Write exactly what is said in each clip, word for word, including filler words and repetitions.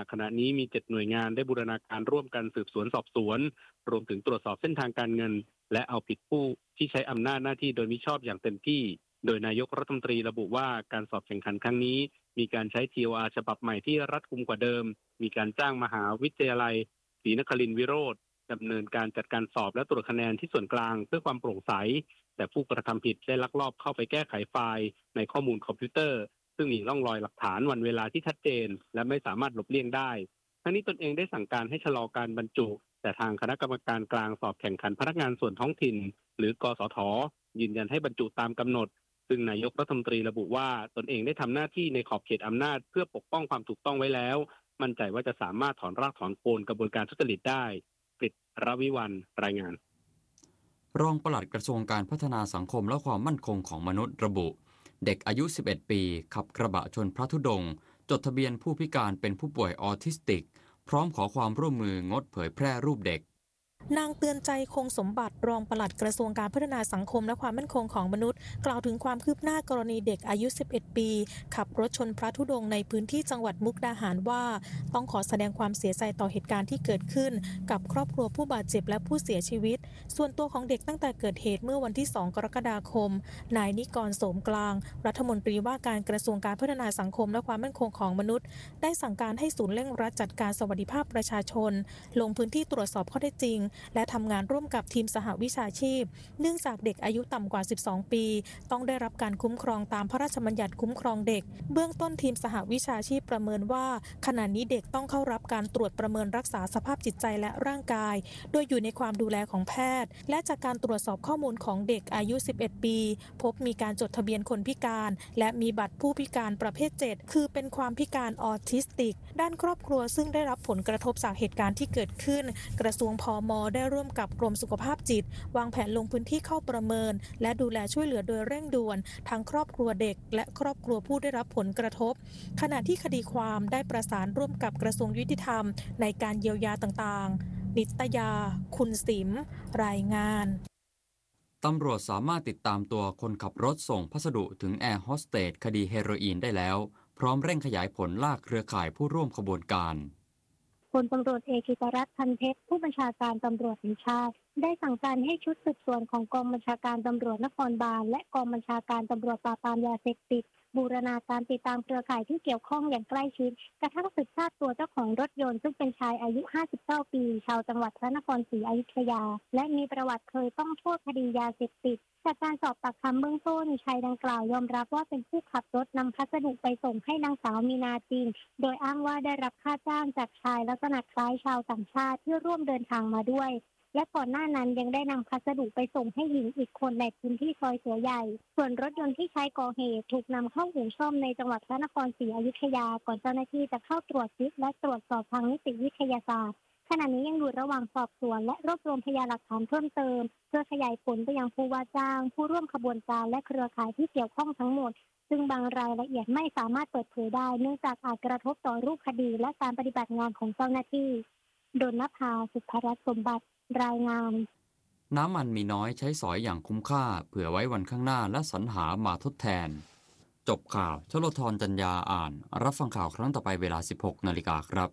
ขณะนี้มีเจ็ดหน่วยงานได้บูรณาการร่วมกันสืบสวนสอบสวนรวมถึงตรวจสอบเส้นทางการเงินและเอาผิดผู้ที่ใช้อำนาจหน้าที่โดยมิชอบอย่างเต็มที่โดยนายกรัฐมนตรีระบุว่าการสอบแข่งขันครั้งนี้มีการใช้ ที โอ อาร์ ฉบับใหม่ที่รัดกุมกว่าเดิมมีการจ้างมหาวิทยาลัยศรีนครินทร์วิโรจน์ดำเนินการจัดการสอบและตรวจคะแนนที่ส่วนกลางเพื่อความโปร่งใสแต่ผู้กระทำผิดได้ลักลอบเข้าไปแก้ไขไฟล์ในข้อมูลคอมพิวเตอร์ซึ่งมีร่องรอยหลักฐานวันเวลาที่ชัดเจนและไม่สามารถหลบเลี่ยงได้ทั้งนี้ตนเองได้สั่งการให้ชะลอการบรรจุแต่ทางคณะกรรมการกลางสอบแข่งขันพนักงานส่วนท้องถิ่นหรือกสท.ยืนยันให้บรรจุตามกำหนดซึ่งนายกรัฐมนตรีระบุว่าตนเองได้ทำหน้าที่ในขอบเขตอำนาจเพื่อปกป้องความถูกต้องไว้แล้วมั่นใจว่าจะสามารถถอนรากถอนโคนกระบวนการทุจริตได้กฤษ รวิวรรณรายงานรองปลัดกระทรวงการพัฒนาสังคมและความมั่นคงของมนุษย์ระบุเด็กอายุสิบเอ็ดปีขับกระบะชนพระธุดงค์จดทะเบียนผู้พิการเป็นผู้ป่วยออทิสติกพร้อมขอความร่วมมืองดเผยแพร่รูปเด็กนางเตือนใจคงสมบัติรองปลัดกระทรวงการพัฒนาสังคมและความมั่นคงของมนุษย์กล่าวถึงความคืบหน้ากรณีเด็กอายุสิบเอ็ดปีขับรถชนพระธุดงค์ในพื้นที่จังหวัดมุกดาหารว่าต้องขอแสดงความเสียใจต่อเหตุการณ์ที่เกิดขึ้นกับครอบครัวผู้บาดเจ็บและผู้เสียชีวิตส่วนตัวของเด็กตั้งแต่เกิดเหตุเมื่อวันที่สองกรกฎาคมนายนิกรโสมกลางรัฐมนตรีว่าการกระทรวงการพัฒนาสังคมและความมั่นคงของมนุษย์ได้สั่งการให้ศูนย์เร่งรัดจัดการสวัสดิภาพประชาชนลงพื้นที่ตรวจสอบข้อเท็จจริงและทำงานร่วมกับทีมสหวิชาชีพเนื่องจากเด็กอายุต่ำกว่าสิบสองปีต้องได้รับการคุ้มครองตามพระราชบัญญัติคุ้มครองเด็กเบื้องต้นทีมสหวิชาชีพประเมินว่าขณะนี้เด็กต้องเข้ารับการตรวจประเมินรักษาสภาพจิตใจและร่างกายโดยอยู่ในความดูแลของแพทย์และจากการตรวจสอบข้อมูลของเด็กอายุสิบเอ็ดปีพบมีการจดทะเบียนคนพิการและมีบัตรผู้พิการประเภทเจ็ดคือเป็นความพิการออทิสติกด้านครอบครัวซึ่งได้รับผลกระทบจากเหตุการณ์ที่เกิดขึ้นกระทรวงพม.ได้ร่วมกับกรมสุขภาพจิตวางแผนลงพื้นที่เข้าประเมินและดูแลช่วยเหลือโดยเร่งด่วนทั้งครอบครัวเด็กและครอบครัวผู้ได้รับผลกระทบขณะที่คดีความได้ประสานร่วมกับกระทรวงยุติธรรมในการเยียวยาต่างๆนิตยาคุณสิมรายงานตำรวจสามารถติดตามตัวคนขับรถส่งพัสดุถึงแอร์โฮสเตสคดีเฮโรอีนได้แล้วพร้อมเร่งขยายผลลากเครือข่ายผู้ร่วมขบวนการพลตำรวจเอกกิตรัตน์ พันเพชรผู้บัญชาการตำรวจแห่งชาติได้สั่งการให้ชุดสืบสวนของกองบัญชาการตำรวจนครบาลและกองบัญชาการตำรวจปราบปรามยาเสพติดบูรณาการติดตามเครือข่ายที่เกี่ยวข้องอย่างใกล้ชิดกระทั่งสืบทราบตัวเจ้าของรถยนต์ซึ่งเป็นชายอายุห้าสิบเก้าปีชาวจังหวัดพระนครศรีอยุธยาและมีประวัติเคยต้องโทษคดียาเสพติดจากการสอบปากคำเบื้องต้นชายดังกล่าวยอมรับว่าเป็นผู้ขับรถนำพัสดุไปส่งให้นางสาวมีนาจริงโดยอ้างว่าได้รับค่าจ้างจากชายลักษณะคล้ายชาวต่างชาติที่ร่วมเดินทางมาด้วยและก่อนหน้านั้นยังได้นำพัสดุไปส่งให้หญิงอีกคนในพื้นที่ซอยเสือใหญ่ส่วนรถยนต์ที่ใช้ก่อเหตุถูกนำเข้าอู่ซ่อมในจังหวัดพระนครศรีอยุธยาก่อนเจ้าหน้าที่จะเข้าตรวจยึดและตรวจสอบทางนิติวิทยาศาสตร์ขณะนี้ยังอยู่ระหว่างสอบสวนและรวบรวมพยานหลักฐานเพิ่มเติมเพื่อขยายผลไปยังผู้ว่าจ้างผู้ร่วมขบวนการและเครือข่ายที่เกี่ยวข้องทั้งหมดซึ่งบางรายละเอียดไม่สามารถเปิดเผยได้เนื่องจากอาจกระทบต่อรูปคดีและการปฏิบัติงานของเจ้าหน้าที่ดลนภา สุภรัตน์สมบัติรายงานน้ำมันมีน้อยใช้สอยอย่างคุ้มค่าเผื่อไว้วันข้างหน้าและสรรหามาทดแทนจบข่าวชลธรจัญญาอ่านรับฟังข่าวครั้งต่อไปเวลา สิบหกนาฬิกาครับ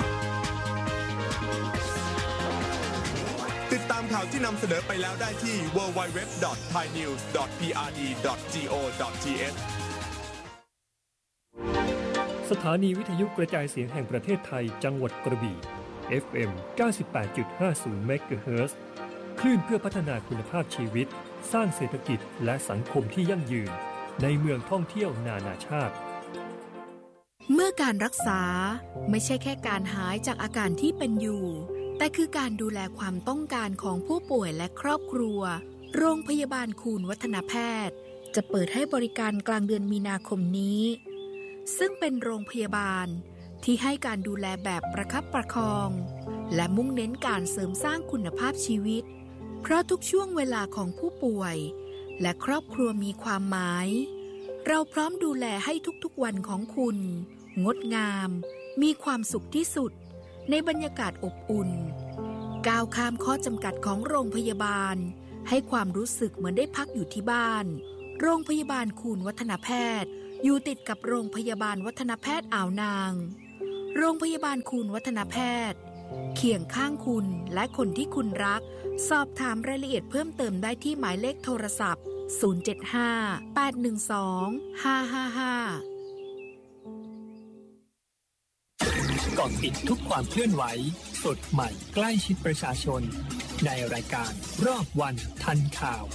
ติดตามข่าวที่นำเสนอไปแล้วได้ที่ ดับเบิลยู ดับเบิลยู ดับเบิลยู ดอท ไทยนิวส์ ดอท พี อาร์ ดี ดอท จี โอ ดอท ที เอชสถานีวิทยุกระจายเสียงแห่งประเทศไทยจังหวัดกระบี่ เอฟ เอ็ม เก้าสิบแปดจุดห้าศูนย์ เมกะเฮิรตซ์ คลื่นเพื่อพัฒนาคุณภาพชีวิตสร้างเศรษฐกิจและสังคมที่ยั่งยืนในเมืองท่องเที่ยวนานาชาติเมื่อการรักษาไม่ใช่แค่การหายจากอาการที่เป็นอยู่แต่คือการดูแลความต้องการของผู้ป่วยและครอบครัวโรงพยาบาลคูณวัฒนแพทย์จะเปิดให้บริการกลางเดือนมีนาคมนี้ซึ่งเป็นโรงพยาบาลที่ให้การดูแลแบบประคับประคองและมุ่งเน้นการเสริมสร้างคุณภาพชีวิตเพราะทุกช่วงเวลาของผู้ป่วยและครอบครัวมีความหมายเราพร้อมดูแลให้ทุกๆวันของคุณงดงามมีความสุขที่สุดในบรรยากาศอบอุ่นก้าวข้ามข้อจำกัดของโรงพยาบาลให้ความรู้สึกเหมือนได้พักอยู่ที่บ้านโรงพยาบาลคูณวัฒนแพทย์อยู่ติดกับโรงพยาบาลวัฒนแพทย์อ่าวนางโรงพยาบาลคูณวัฒนแพทย์เคียงข้างคุณและคนที่คุณรักสอบถามรายละเอียดเพิ่มเติมได้ที่หมายเลขโทรศัพท์ศูนย์ เจ็ด ห้า แปด หนึ่ง สอง ห้า ห้า ห้าเกาะติดทุกความเคลื่อนไหวสดใหม่ใกล้ชิดประชาชนในรายการรอบวันทันข่าว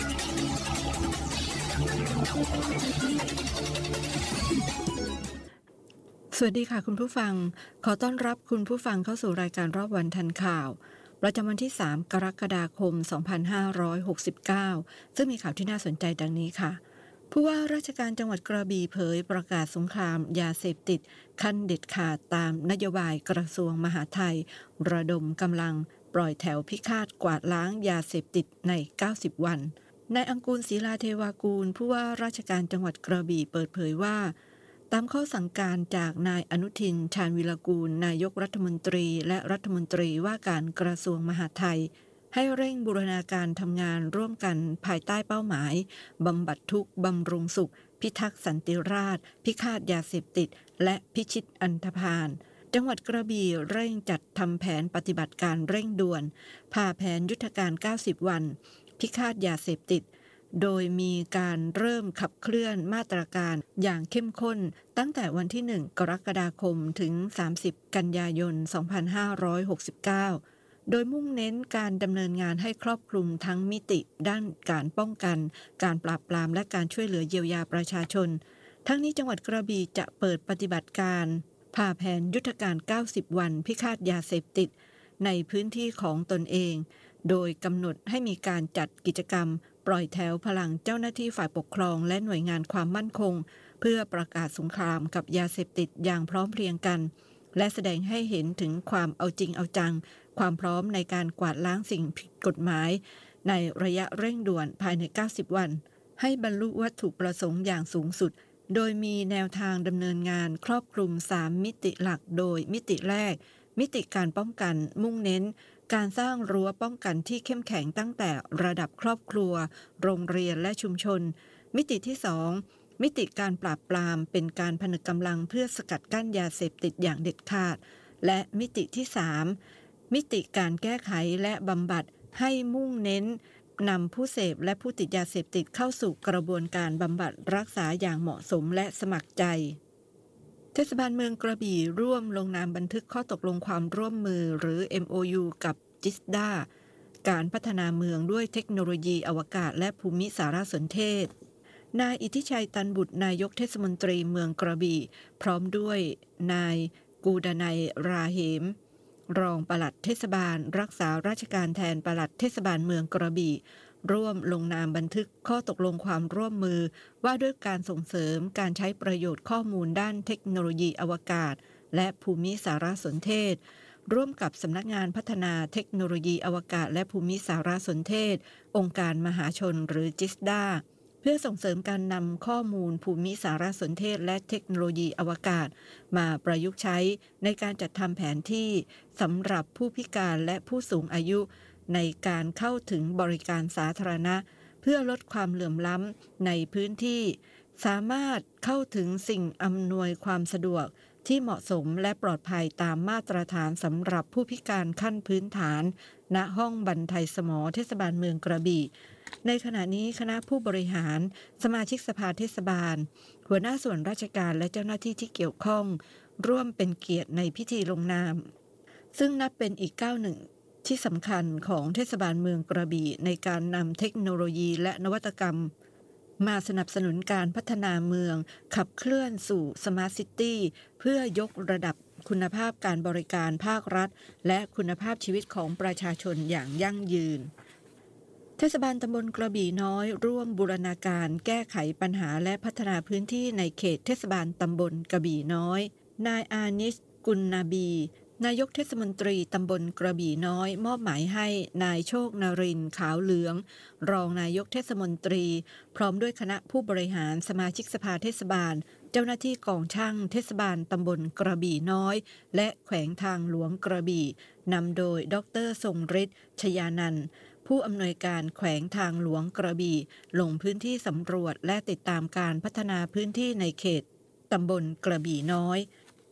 สวัสดีค่ะคุณผู้ฟังขอต้อนรับคุณผู้ฟังเข้าสู่รายการรอบวันทันข่าวประจำวันที่สามกรกฎาคมสองพันห้าร้อยหกสิบเก้าซึ่งมีข่าวที่น่าสนใจดังนี้ค่ะผู้ว่าราชการจังหวัดกระบี่เผยประกาศสงครามยาเสพติดขั้นเด็ดขาดตามนโยบายกระทรวงมหาดไทยระดมกำลังปล่อยแถวพิฆาตกวาดล้างยาเสพติดในเก้าสิบวันนายอังกูลศรีลาเทวากูลผู้ว่าราชการจังหวัดกระบี่เปิดเผยว่าตามข้อสั่งการจากนายอนุทินชาญวิรากูลนายกรัฐมนตรีและรัฐมนตรีว่าการกระทรวงมหาดไทยให้เร่งบูรณาการทำงานร่วมกันภายใต้เป้าหมายบำบัดทุกข์บำรุงสุขพิทักษ์สันติราษฎร์พิฆาตยาเสพติดและพิชิตอันธพาลจังหวัดกระบี่เร่งจัดทำแผนปฏิบัติการเร่งด่วนผ่าแผนยุทธการเก้าสิบวันพิฆาตยาเสพติดโดยมีการเริ่มขับเคลื่อนมาตรการอย่างเข้มข้นตั้งแต่วันที่หนึ่งกรกฎาคมถึงสามสิบกันยายนสองพันห้าร้อยหกสิบเก้าโดยมุ่งเน้นการดำเนินงานให้ครอบคลุมทั้งมิติด้านการป้องกันการปราบปรามและการช่วยเหลือเยียวยาประชาชนทั้งนี้จังหวัดกระบี่จะเปิดปฏิบัติการผ่าแผนยุทธการเก้าสิบวันพิฆาตยาเสพติดในพื้นที่ของตนเองโดยกำหนดให้มีการจัดกิจกรรมปล่อยแถวพลังเจ้าหน้าที่ฝ่ายปกครองและหน่วยงานความมั่นคงเพื่อประกาศสงครามกับยาเสพติดอย่างพร้อมเพรียงกันและแสดงให้เห็นถึงความเอาจริงเอาจังความพร้อมในการกวาดล้างสิ่งผิดกฎหมายในระยะเร่งด่วนภายในเก้าสิบวันให้บรรลุวัตถุประสงค์อย่างสูงสุดโดยมีแนวทางดำเนินงานครอบคลุมสามมิติหลักโดยมิติแรกมิติการป้องกันมุ่งเน้นการสร้างรั้วป้องกันที่เข้มแข็งตั้งแต่ระดับครอบครัวโรงเรียนและชุมชนมิติที่สองมิติการปราบปรามเป็นการผนึกกำลังเพื่อสกัดกั้นยาเสพติดอย่างเด็ดขาดและมิติที่สามมิติการแก้ไขและบำบัดให้มุ่งเน้นนำผู้เสพและผู้ติดยาเสพติดเข้าสู่กระบวนการบำบัดรักษาอย่างเหมาะสมและสมัครใจเทศบาลเมืองกระบี่ร่วมลงนามบันทึกข้อตกลงความร่วมมือหรือ เอ็ม โอ ยู กับจิสดาการพัฒนาเมืองด้วยเทคโนโลยีอวกาศและภูมิสารสนเทศนายอิทธิชัยตันบุตรนายกเทศมนตรีเมืองกระบี่พร้อมด้วยนายกูดนัยราเหมรองปลัดเทศบาลรักษาราชการแทนปลัดเทศบาลเมืองกระบี่ร่วมลงนามบันทึกข้อตกลงความร่วมมือว่าด้วยการส่งเสริมการใช้ประโยชน์ข้อมูลด้านเทคโนโลยีอวกาศและภูมิสารสนเทศร่วมกับสำนักงานพัฒนาเทคโนโลยีอวกาศและภูมิสารสนเทศองค์การมหาชนหรือจิสดาเพื่อส่งเสริมการนำข้อมูลภูมิสารสนเทศและเทคโนโลยีอวกาศมาประยุกต์ใช้ในการจัดทำแผนที่สำหรับผู้พิการและผู้สูงอายุในการเข้าถึงบริการสาธารณะเพื่อลดความเหลื่อมล้ำในพื้นที่สามารถเข้าถึงสิ่งอำนวยความสะดวกที่เหมาะสมและปลอดภัยตามมาตรฐานสำหรับผู้พิการขั้นพื้นฐานณห้องบรรทัยสมอเทศบาลเมืองกระบี่ในขณะนี้คณะผู้บริหารสมาชิกสภาเทศบาลหัวหน้าส่วนราชการและเจ้าหน้าที่ที่เกี่ยวข้องร่วมเป็นเกียรติในพิธีลงนามซึ่งนับเป็นอีกก้าวหนึ่งที่สำคัญของเทศบาลเมืองกระบี่ในการนำเทคโนโลยีและนวัตกรรมมาสนับสนุนการพัฒนาเมืองขับเคลื่อนสู่สมาร์ทซิตี้เพื่อยกระดับคุณภาพการบริการภาครัฐและคุณภาพชีวิตของประชาชนอย่างยั่งยืนเทศบาลตำบลกระบี่น้อยร่วมบูรณาการแก้ไขปัญหาและพัฒนาพื้นที่ในเขตเทศบาลตำบลกระบี่น้อยนายอานิชกุลนาบีนายกเทศมนตรีตำบลกระบี่น้อยมอบหมายให้นายโชคนรินทร์ขาวเหลืองรองนายกเทศมนตรีพร้อมด้วยคณะผู้บริหารสมาชิกสภาเทศบาลเจ้าหน้าที่กองช่างเทศบาลตำบลกระบี่น้อยและแขวงทางหลวงกระบี่นำโดยดร.ทรงฤทธิ์ชยานันท์ผู้อำนวยการแขวงทางหลวงกระบี่ลงพื้นที่สำรวจและติดตามการพัฒนาพื้นที่ในเขตตำบลกระบี่น้อย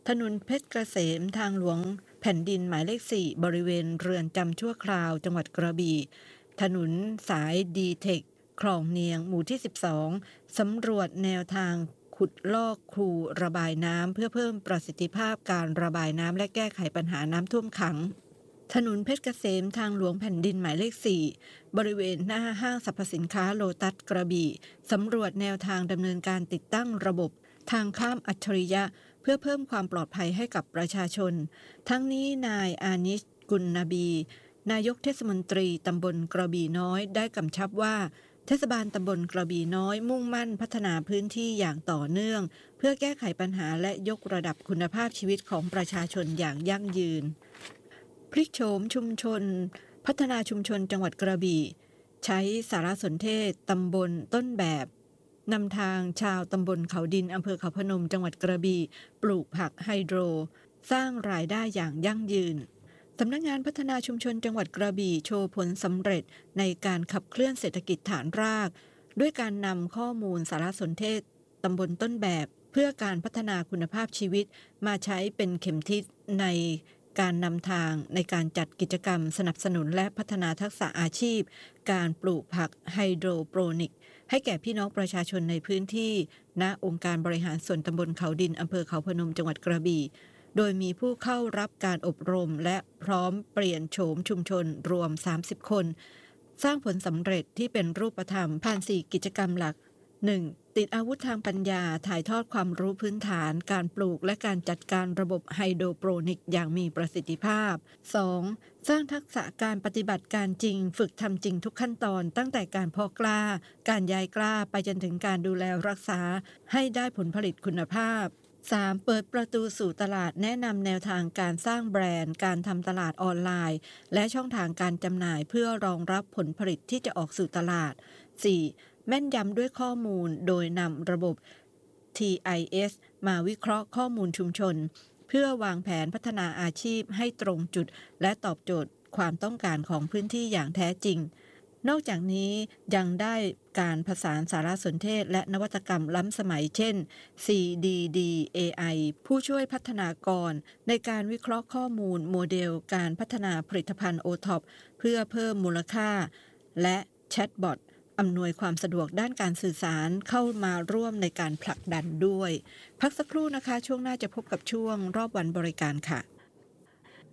ถนนเพชรเกษมทางหลวงแผ่นดินหมายเลขสี่บริเวณเรือนจำชั่วคราวจังหวัดกระบี่ถนนสายดีเทคคลองเนียงหมู่ที่สิบสองสำรวจแนวทางขุดลอกคูระบายน้ำเพื่อเพิ่มประสิทธิภาพการระบายน้ำและแก้ไขปัญหาน้ำท่วมขังถนนเพชรเกษมทางหลวงแผ่นดินหมายเลขสี่บริเวณหน้าห้างสรรพสินค้าโลตัสกระบี่สำรวจแนวทางดำเนินการติดตั้งระบบทางข้ามอัจฉริยะเพื่อเพิ่มความปลอดภัยให้กับประชาชนทั้งนี้นายอานิชกุลนบีนายกเทศมนตรีตำบลกระบี่น้อยได้กำชับว่าเทศบาลตำบลกระบี่น้อยมุ่งมั่นพัฒนาพื้นที่อย่างต่อเนื่องเพื่อแก้ไขปัญหาและยกระดับคุณภาพชีวิตของประชาชนอย่างยั่งยืนพลิกโฉมชุมชนพัฒนาชุมชนจังหวัดกระบี่ใช้สารสนเทศตำบลต้นแบบนำทางชาวตำบลเขาดินอำเภอเขาพนมจังหวัดกระบี่ปลูกผักไฮโดรสร้างรายได้อย่างยั่งยืนสำนักงานพัฒนาชุมชนจังหวัดกระบี่โชว์ผลสำเร็จในการขับเคลื่อนเศรษฐกิจฐานรากด้วยการนำข้อมูลสารสนเทศตำบลต้นแบบเพื่อการพัฒนาคุณภาพชีวิตมาใช้เป็นเข็มทิศในการนำทางในการจัดกิจกรรมสนับสนุนและพัฒนาทักษะอาชีพการปลูกผักไฮโดรโปรนิกให้แก่พี่น้องประชาชนในพื้นที่ณองค์การบริหารส่วนตำบลเขาดินอำเภอเขาพนมจังหวัดกระบี่โดยมีผู้เข้ารับการอบรมและพร้อมเปลี่ยนโฉมชุมชนรวมสามสิบคนสร้างผลสำเร็จที่เป็นรูปธรรมผ่านสี่กิจกรรมหลัก หนึ่ง. ติดอาวุธทางปัญญาถ่ายทอดความรู้พื้นฐานการปลูกและการจัดการระบบไฮโดรโปรนิกอย่างมีประสิทธิภาพ สอง. สร้างทักษะการปฏิบัติการจริงฝึกทำจริงทุกขั้นตอนตั้งแต่การเพาะกล้าการย้ายกล้าไปจนถึงการดูแลรักษาให้ได้ผลผลิตคุณภาพ สาม. เปิดประตูสู่ตลาดแนะนำแนวทางการสร้างแบรนด์การทำตลาดออนไลน์และช่องทางการจำหน่ายเพื่อรองรับผลผลิตที่จะออกสู่ตลาด สี่. แม่นยำด้วยข้อมูลโดยนำระบบ ที ไอ เอส มาวิเคราะห์ข้อมูลชุมชนเพื่อวางแผนพัฒนาอาชีพให้ตรงจุดและตอบโจทย์ความต้องการของพื้นที่อย่างแท้จริงนอกจากนี้ยังได้การผสานสารสนเทศและนวัตกรรมล้ำสมัยเช่น ซี ดี ดี เอ ไอ ผู้ช่วยพัฒนากรในการวิเคราะห์ข้อมูลโมเดลการพัฒนาผลิตภัณฑ์ โอ ที โอ พี เพื่อเพิ่มมูลค่าและแชทบอทอำนวยความสะดวกด้านการสื่อสารเข้ามาร่วมในการผลักดันด้วยพักสักครู่นะคะช่วงหน้าจะพบกับช่วงรอบวันบริการค่ะ